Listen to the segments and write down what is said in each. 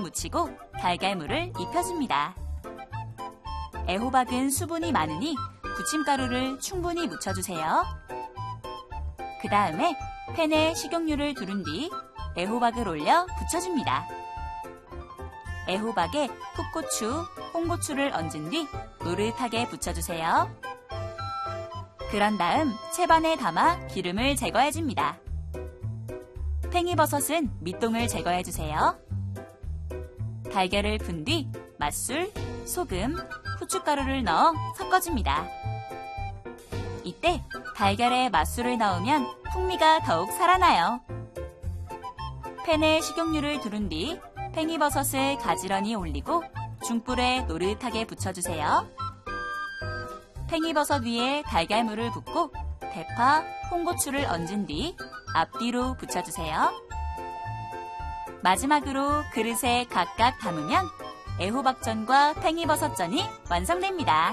묻히고 달걀물을 입혀줍니다. 애호박은 수분이 많으니 부침가루를 충분히 묻혀주세요. 그 다음에 팬에 식용유를 두른 뒤 애호박을 올려 부쳐줍니다. 애호박에 풋고추, 홍고추를 얹은 뒤 노릇하게 부쳐주세요. 그런 다음 채반에 담아 기름을 제거해줍니다. 팽이버섯은 밑동을 제거해주세요. 달걀을 푼 뒤 맛술, 소금, 후춧가루를 넣어 섞어줍니다. 이때 달걀에 맛술을 넣으면 풍미가 더욱 살아나요. 팬에 식용유를 두른 뒤 팽이버섯을 가지런히 올리고 중불에 노릇하게 부쳐주세요. 팽이버섯 위에 달걀물을 붓고 대파, 홍고추를 얹은 뒤 앞뒤로 부쳐주세요. 마지막으로 그릇에 각각 담으면 애호박전과 팽이버섯전이 완성됩니다.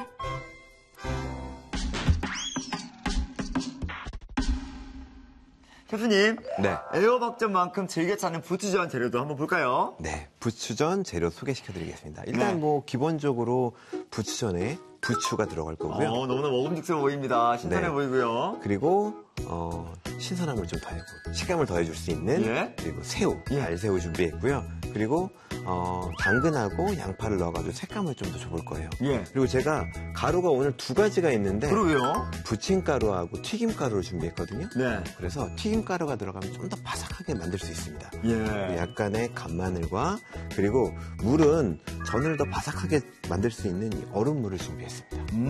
셰프님, 네. 애호박전만큼 즐겨 찾는 부추전 재료도 한번 볼까요? 네, 부추전 재료 소개시켜드리겠습니다. 일단 네. 뭐 기본적으로 부추전에 부추가 들어갈 거고요. 너무나 먹음직스러워 보입니다. 신선해 네. 보이고요. 그리고 신선함을 좀 더해고 식감을 더해줄 수 있는 예. 그리고 새우, 예. 알새우 준비했고요. 그리고 당근하고 양파를 넣어가지고 색감을 좀 더 줘볼 거예요. 예. 그리고 제가 가루가 오늘 두 가지가 있는데 그러게요. 부침가루하고 튀김가루를 준비했거든요. 네. 그래서 튀김가루가 들어가면 좀 더 바삭하게 만들 수 있습니다. 예. 약간의 간마늘과 그리고 물은 전을 더 바삭하게 만들 수 있는 이 얼음물을 준비했습니다.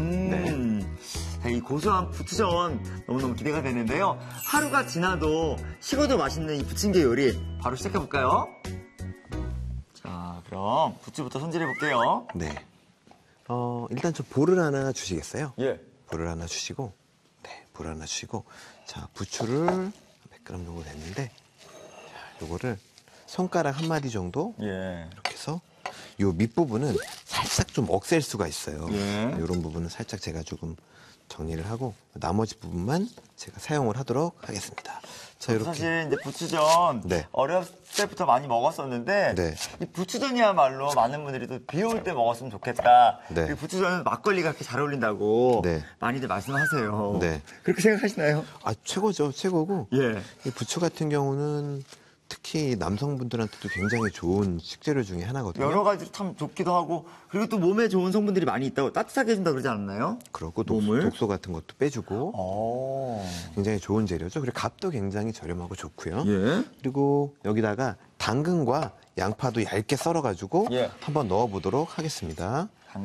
자, 이 고소한 부추전 너무너무 기대가 되는데요. 하루가 지나도 식어도 맛있는 이 부침개 요리 바로 시작해볼까요? 자, 그럼 부추부터 손질해볼게요. 네. 일단 저 볼을 하나 주시겠어요? 예. 볼을 하나 주시고, 네, 볼을 하나 주시고, 자, 부추를 100g 정도 됐는데, 자, 요거를 손가락 한 마디 정도 예. 이렇게 해서 요 밑부분은 살짝 좀 억셀 수가 있어요. 예. 이런 부분은 살짝 제가 조금 정리를 하고 나머지 부분만 제가 사용을 하도록 하겠습니다. 자, 이렇게. 사실 이제 부추전 네. 어렸을 때부터 많이 먹었었는데 네. 이 부추전이야말로 많은 분들이 또 비 올 때 먹었으면 좋겠다. 네. 이 부추전은 막걸리가 그렇게 잘 어울린다고 네. 많이들 말씀하세요. 네. 그렇게 생각하시나요? 아, 최고죠. 최고고. 예. 이 부추 같은 경우는 특히 남성분들한테도 굉장히 좋은 식재료 중에 하나거든요. 여러 가지로 참 좋기도 하고 그리고 또 몸에 좋은 성분들이 많이 있다고 따뜻하게 해준다 그러지 않나요? 그렇고 몸을? 독소 같은 것도 빼주고 굉장히 좋은 재료죠. 그리고 값도 굉장히 저렴하고 좋고요. 예. 그리고 여기다가 당근과 양파도 얇게 썰어가지고 예. 한번 넣어보도록 하겠습니다.